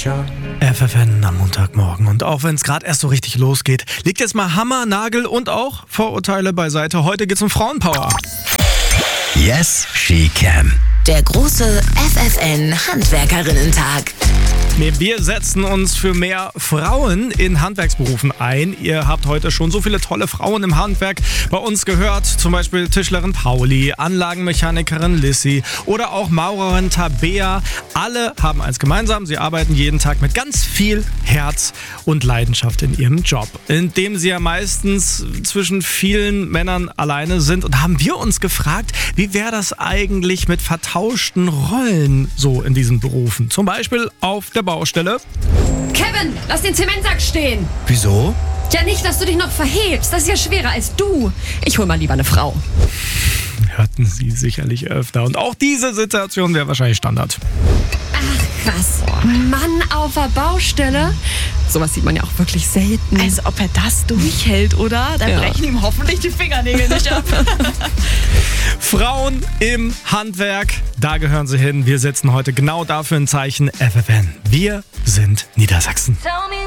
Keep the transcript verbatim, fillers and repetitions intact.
Future. F F N am Montagmorgen. Und auch wenn es gerade erst so richtig losgeht, legt jetzt mal Hammer, Nagel und auch Vorurteile beiseite. Heute geht's um Frauenpower. Yes, she can. Der große F F N Handwerkerinnentag. Wir setzen uns für mehr Frauen in Handwerksberufen ein. Ihr habt heute schon so viele tolle Frauen im Handwerk bei uns gehört. Zum Beispiel Tischlerin Pauli, Anlagenmechanikerin Lissy oder auch Maurerin Tabea. Alle haben eins gemeinsam. Sie arbeiten jeden Tag mit ganz viel Herz und Leidenschaft in ihrem Job, in dem sie ja meistens zwischen vielen Männern alleine sind. Und haben wir uns gefragt, wie wäre das eigentlich mit vertauschten Rollen so in diesen Berufen? Zum Beispiel auf der Baustelle. Kevin, lass den Zementsack stehen. Wieso? Ja, nicht, dass du dich noch verhebst. Das ist ja schwerer als du. Ich hol mal lieber eine Frau. Hörten Sie sicherlich öfter. Und auch diese Situation wäre wahrscheinlich Standard. Ach, krass. Mann auf der Baustelle. Sowas sieht man ja auch wirklich selten. Als ob er das durchhält, oder? Da Ja. brechen ihm hoffentlich die Fingernägel nicht ab. Frauen im Handwerk, da gehören sie hin. Wir setzen heute genau dafür ein Zeichen. F F N. Wir sind Niedersachsen.